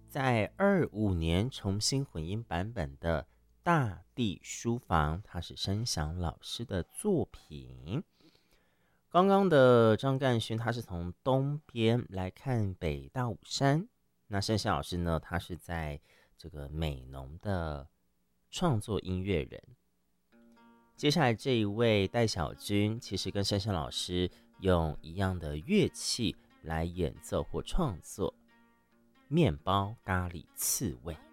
在25年重新混音版本的《大地书房》，它是声响老师的作品。刚刚的张干勋，他是从东边来看北大武山。那声响老师呢，他是在这个美浓的创作音乐人。接下来这一位戴小军，其实跟声响老师用一样的乐器来演奏或创作。面包咖喱刺猬。